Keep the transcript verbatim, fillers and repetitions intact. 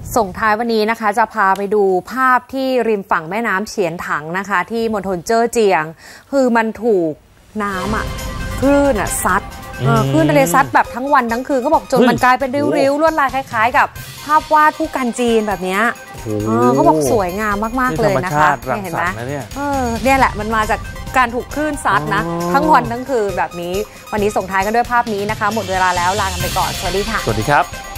ส่งท้ายวันนี้นะคะจะพาไปดูภาพที่ริมฝั่งแม่น้ำเฉียนถังนะคะที่มณฑลเจ้อเจียงคือมันถูกน้ำอ่ะคลื่นอ่ะซัดคลื่นทะเลซัดแบบทั้งวันทั้งคืนเขาบอกจนมันกลายเป็นริ้วๆลวดลายคล้ายๆกับภาพวาดผู้กันจีนแบบนี้เขาบอกสวยงามมากๆเลยนะคะเห็นไหมเนี่ยแหละมันมาจากการถูกคลื่นซัดนะทั้งวันทั้งคืนแบบนี้วันนี้ส่งท้ายกันด้วยภาพนี้นะคะหมดเวลาแล้วลากันไปก่อนสวัสดีค่ะสวัสดีครับ